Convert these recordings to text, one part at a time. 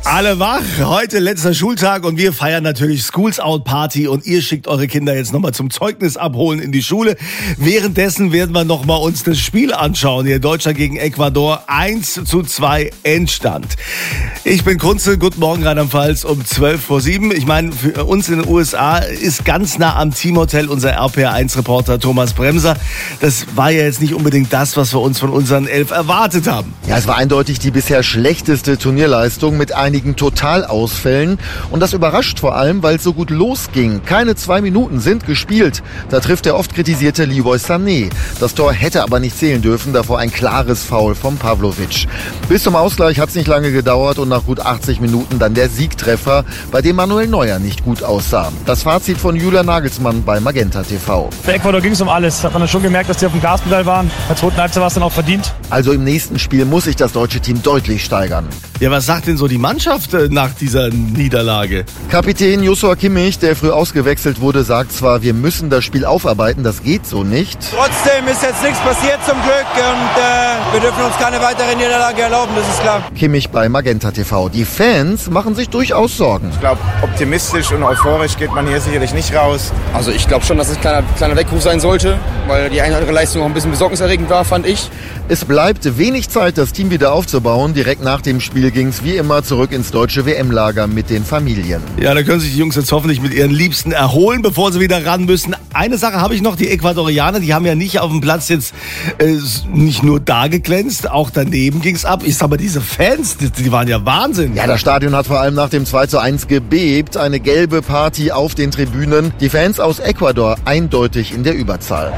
Alle wach, heute letzter Schultag und wir feiern natürlich Schools Out Party und ihr schickt eure Kinder jetzt nochmal zum Zeugnis abholen in die Schule. Währenddessen werden wir nochmal uns das Spiel anschauen. Hier Deutschland gegen Ecuador, 1:2 Endstand. Ich bin Kunze, guten Morgen Rheinland-Pfalz um 7:12. Ich meine, für uns in den USA ist ganz nah am Teamhotel unser RPR1-Reporter Thomas Bremser. Das war ja jetzt nicht unbedingt das, was wir uns von unseren 11 erwartet haben. Ja, es war eindeutig die bisher schlechteste Turnierleistung mit einigen Totalausfällen. Und das überrascht vor allem, weil es so gut losging. Keine 2 Minuten sind gespielt. Da trifft der oft kritisierte Leroy Sané. Das Tor hätte aber nicht zählen dürfen, davor ein klares Foul von Pavlovic. Bis zum Ausgleich hat es nicht lange gedauert und nach gut 80 Minuten dann der Siegtreffer, bei dem Manuel Neuer nicht gut aussah. Das Fazit von Julian Nagelsmann bei Magenta TV. Für Ecuador ging es um alles. Hat man schon gemerkt, dass die auf dem Gaspedal waren. Bei der zweiten Halbzeit war es dann auch verdient. Also im nächsten Spiel muss sich das deutsche Team deutlich steigern. Ja, was sagt denn so die Mannschaft nach dieser Niederlage? Kapitän Joshua Kimmich, der früh ausgewechselt wurde, sagt zwar, wir müssen das Spiel aufarbeiten, das geht so nicht. Trotzdem ist jetzt nichts passiert zum Glück und wir dürfen uns keine weitere Niederlage erlauben, das ist klar. Kimmich bei Magenta TV. Die Fans machen sich durchaus Sorgen. Ich glaube, optimistisch und euphorisch geht man hier sicherlich nicht raus. Also ich glaube schon, dass es ein kleiner Weckruf sein sollte, weil die eine oder andere Leistung auch ein bisschen besorgniserregend war, fand ich. Es bleibt wenig Zeit, das Team wieder aufzubauen. Direkt nach dem Spiel ging es wie immer zurück ins deutsche WM-Lager mit den Familien. Ja, da können sich die Jungs jetzt hoffentlich mit ihren Liebsten erholen, bevor sie wieder ran müssen. Eine Sache habe ich noch, die Ecuadorianer, die haben ja nicht auf dem Platz jetzt nicht nur da geglänzt, auch daneben ging es ab. Ich sag mal, diese Fans, die waren ja Wahnsinn. Ja, das Stadion hat vor allem nach dem 2:1 gebebt. Eine gelbe Party auf den Tribünen. Die Fans aus Ecuador eindeutig in der Überzahl.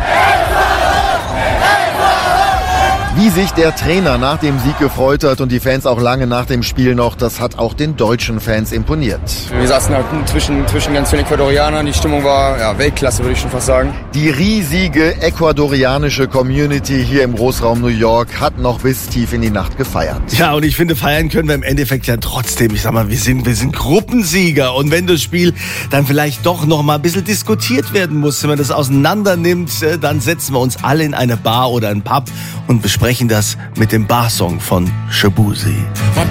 Wie sich der Trainer nach dem Sieg gefreut hat und die Fans auch lange nach dem Spiel noch, das hat auch den deutschen Fans imponiert. Wir saßen halt zwischen ganz vielen Ecuadorianern. Die Stimmung war Weltklasse, würde ich schon fast sagen. Die riesige ecuadorianische Community hier im Großraum New York hat noch bis tief in die Nacht gefeiert. Ja, und ich finde, feiern können wir im Endeffekt ja trotzdem. Ich sag mal, wir sind Gruppensieger. Und wenn das Spiel dann vielleicht doch noch mal ein bisschen diskutiert werden muss, wenn man das auseinander nimmt, dann setzen wir uns alle in eine Bar oder einen Pub und besprechen das mit dem Barsong von Shabuzi.